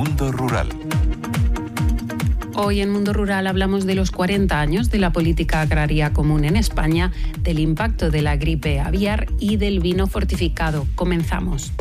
Mundo Rural. Hoy en Mundo Rural hablamos de los 40 años de la política agraria común en España, del impacto de la gripe aviar y del vino fortificado. Comenzamos.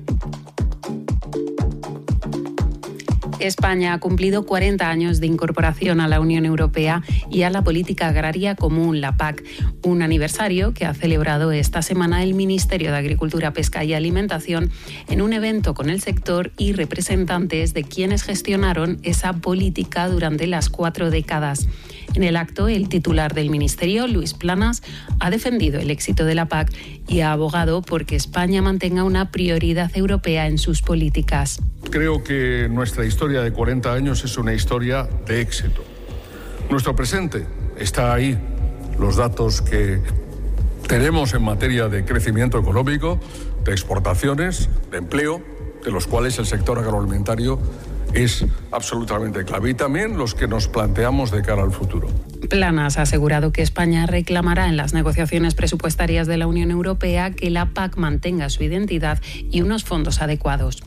España ha cumplido 40 años de incorporación a la Unión Europea y a la política agraria común, la PAC, un aniversario que ha celebrado esta semana el Ministerio de Agricultura, Pesca y Alimentación en un evento con el sector y representantes de quienes gestionaron esa política durante las 4 décadas. En el acto, el titular del Ministerio, Luis Planas, ha defendido el éxito de la PAC y ha abogado por que España mantenga una prioridad europea en sus políticas. Creo que nuestra historia de 40 años es una historia de éxito. Nuestro presente está ahí. Los datos que tenemos en materia de crecimiento económico, de exportaciones, de empleo, de los cuales el sector agroalimentario es absolutamente clave, y también los que nos planteamos de cara al futuro. Planas ha asegurado que España reclamará en las negociaciones presupuestarias de la Unión Europea que la PAC mantenga su identidad y unos fondos adecuados.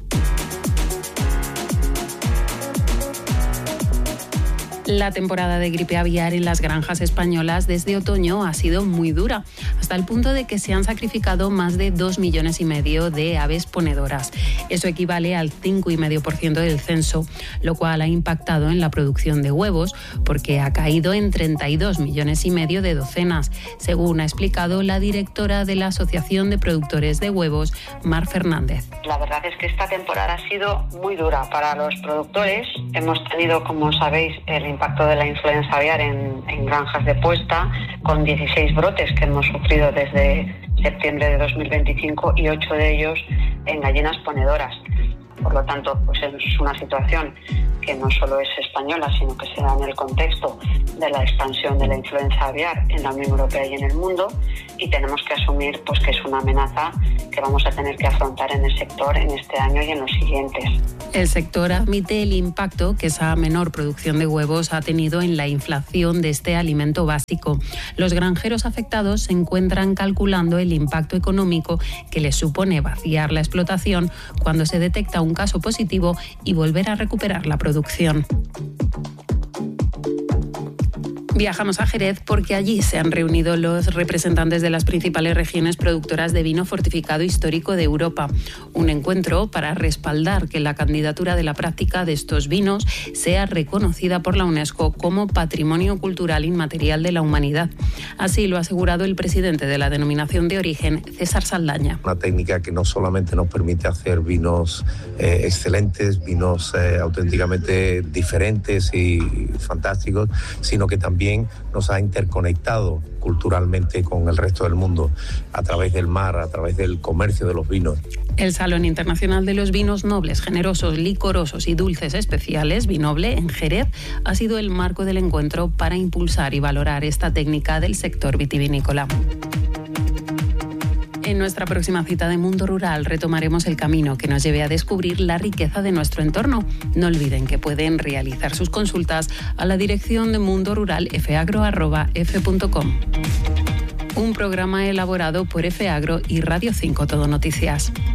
La temporada de gripe aviar en las granjas españolas desde otoño ha sido muy dura, hasta el punto de que se han sacrificado más de 2,5 millones de aves ponedoras. Eso equivale al 5,5% del censo, lo cual ha impactado en la producción de huevos, porque ha caído en 32,5 millones de docenas, según ha explicado la directora de la Asociación de Productores de Huevos, Mar Fernández. La verdad es que esta temporada ha sido muy dura para los productores. Hemos tenido, como sabéis, el impacto de la influenza aviar en granjas de puesta, con 16 brotes que hemos sufrido desde septiembre de 2025 y 8 de ellos en gallinas ponedoras. Por lo tanto, pues es una situación que no solo es española, sino que se da en el contexto de la expansión de la influenza aviar en la Unión Europea y en el mundo, y tenemos que asumir pues que es una amenaza que vamos a tener que afrontar en el sector en este año y en los siguientes. El sector admite el impacto que esa menor producción de huevos ha tenido en la inflación de este alimento básico. Los granjeros afectados se encuentran calculando el impacto económico que les supone vaciar la explotación cuando se detecta un caso positivo y volver a recuperar la producción. Viajamos a Jerez porque allí se han reunido los representantes de las principales regiones productoras de vino fortificado histórico de Europa. Un encuentro para respaldar que la candidatura de la práctica de estos vinos sea reconocida por la UNESCO como Patrimonio Cultural Inmaterial de la Humanidad. Así lo ha asegurado el presidente de la denominación de origen, César Saldaña. Una técnica que no solamente nos permite hacer vinos excelentes, vinos auténticamente diferentes y fantásticos, sino que también nos ha interconectado culturalmente con el resto del mundo a través del mar, a través del comercio de los vinos. El Salón Internacional de los Vinos Nobles, Generosos, Licorosos y Dulces Especiales, Vinoble, en Jerez, ha sido el marco del encuentro para impulsar y valorar esta técnica del sector vitivinícola. En nuestra próxima cita de Mundo Rural retomaremos el camino que nos lleve a descubrir la riqueza de nuestro entorno. No olviden que pueden realizar sus consultas a la dirección de mundoruralfagro@f.com. Un programa elaborado por FAgro y Radio 5 Todo Noticias.